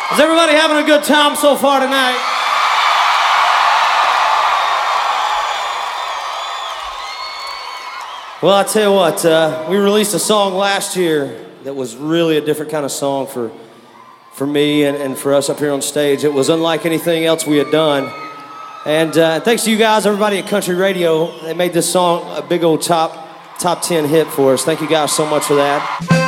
Is everybody having a good time so far tonight? Well, I tell you what, we released a song last year that was really a different kind of song for me and for us up here on stage. It was unlike anything else we had done. And thanks to you guys, everybody at Country Radio, they made this song a big old top 10 hit for us. Thank you guys so much for that.